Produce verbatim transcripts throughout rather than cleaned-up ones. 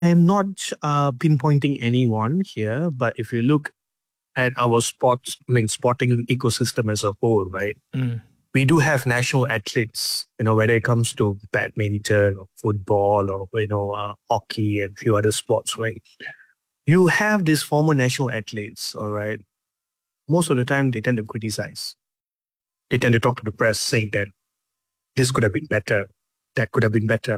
I'm not uh, pinpointing anyone here, but if you look at our sports, I mean, sporting ecosystem as a whole, right? Mm. We do have national athletes, you know, whether it comes to badminton or football or, you know, uh, hockey and a few other sports, right? You have these former national athletes, all right? Most of the time, they tend to criticize. They tend to talk to the press saying that this could have been better, that could have been better.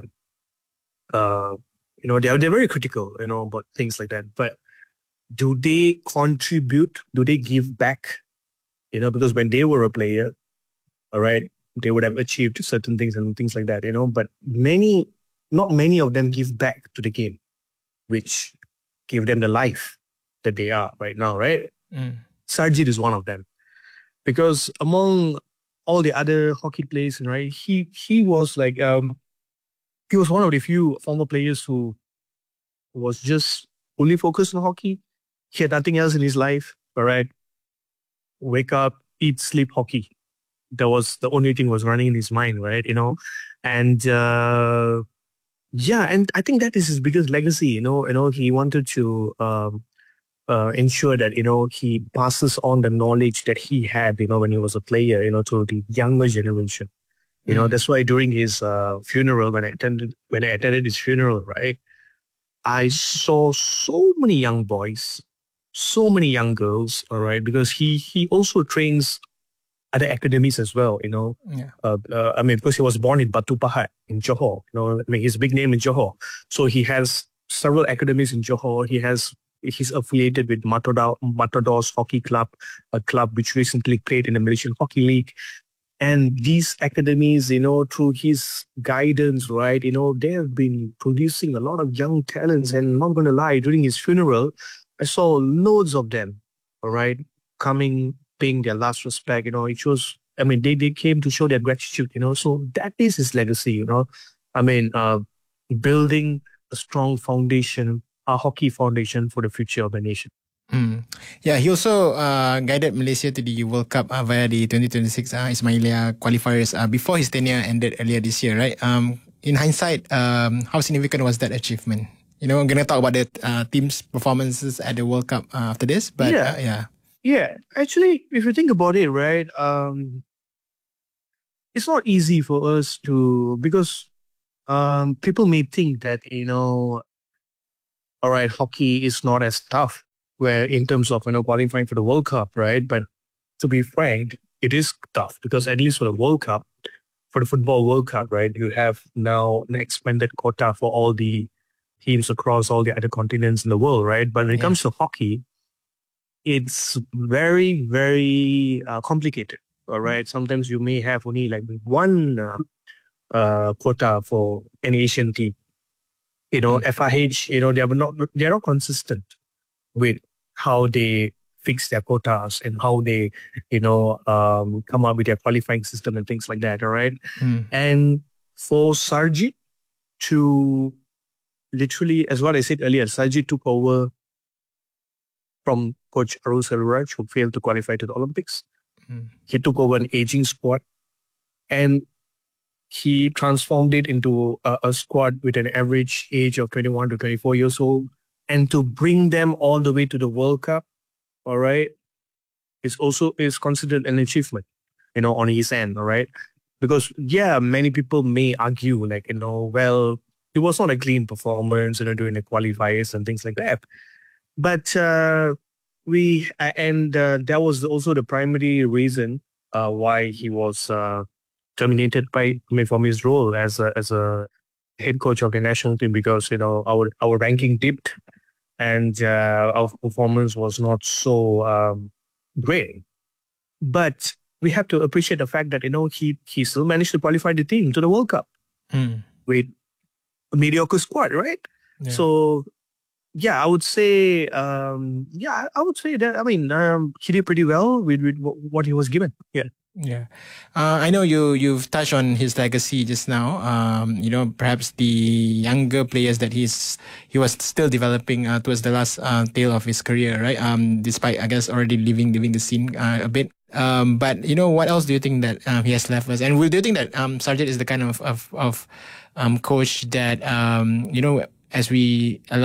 Uh, you know, they're, they're very critical, you know, about things like that. But do they contribute? Do they give back? You know, because when they were a player, all right, they would have achieved certain things and things like that, you know. But many, not many of them give back to the game, which gave them the life that they are right now, right? Mm. Sarjit is one of them because among all the other hockey players, right, he he was like um he was one of the few former players who was just fully focused on hockey. He had nothing else in his life, all right. Wake up, eat, sleep, hockey. That was the only thing was running in his mind, right? You know, and uh, yeah, and I think that is his biggest legacy. You know, you know, he wanted to um, uh, ensure that you know he passes on the knowledge that he had, you know, when he was a player, you know, to the younger generation. You know, Mm. that's why during his uh, funeral, when I attended when I attended his funeral, right, I saw so many young boys, so many young girls. All right, because he he also trains other academies as well, you know. Yeah. Uh, uh, I mean, because he was born in Batu Pahat in Johor, you know, I mean, he's a big name in Johor. So he has several academies in Johor. He has, he's affiliated with Matador, Matadors Hockey Club, a club which recently played in the Malaysian Hockey League. And these academies, you know, through his guidance, right, you know, they have been producing a lot of young talents. And I'm not going to lie, during his funeral, I saw loads of them, all right, coming, paying their last respect. You know, it shows, I mean, they, they came to show their gratitude, you know, so that is his legacy, you know. I mean, uh, building a strong foundation, a hockey foundation for the future of the nation. Mm. Yeah, he also uh, guided Malaysia to the World Cup uh, via the twenty twenty-six uh, Ismailia qualifiers uh, before his tenure ended earlier this year, right? Um, in hindsight, um, how significant was that achievement? You know, I'm going to talk about the uh, team's performances at the World Cup uh, after this, but Yeah, uh, yeah. yeah. Actually, if you think about it, right, um, it's not easy for us to, because um, people may think that, you know, all right, hockey is not as tough where in terms of, you know, qualifying for the World Cup, right? But to be frank, it is tough because at least for the World Cup, for the Football World Cup, right, you have now an expanded quota for all the teams across all the other continents in the world, right? But when it Yeah. comes to hockey, it's very, very uh, complicated, all right? Sometimes you may have only like one uh, uh, quota for an Asian team. You know, Mm. F I H, you know, they're not, they're not consistent with how they fix their quotas and how they, you know, um, come up with their qualifying system and things like that. All right. Mm. And for Sarjit to literally, as what I said earlier, Sarjit took over from Coach Arul Selvaraj, who failed to qualify to the Olympics. Mm. He took over an aging squad and he transformed it into a, a squad with an average age of twenty-one to twenty-four years old. And to bring them all the way to the World Cup, all right, is also is considered an achievement, you know, on his end, all right? Because yeah, many people may argue like, you know, well, it was not a clean performance, you know, during the qualifiers and things like that. But uh, we and uh, that was also the primary reason uh, why he was uh, terminated by I mean, from his role as a as a head coach of the national team because you know our our ranking dipped and uh, our performance was not so um, great. But we have to appreciate the fact that you know he he still managed to qualify the team to the World Cup Mm. with a mediocre squad, right? Yeah. So yeah, I would say um, yeah, I would say that I mean um, he did pretty well with, with what he was given. Yeah. Yeah, uh, I know you. You've touched on his legacy just now. Um, you know, perhaps the younger players that he's he was still developing uh, towards the last uh, tail of his career, right? Um, despite I guess already leaving leaving the scene uh, a bit. Um, but you know, what else do you think that um, he has left us? And do you think that um, Sargent is the kind of of, of um, coach that um, you know as we allow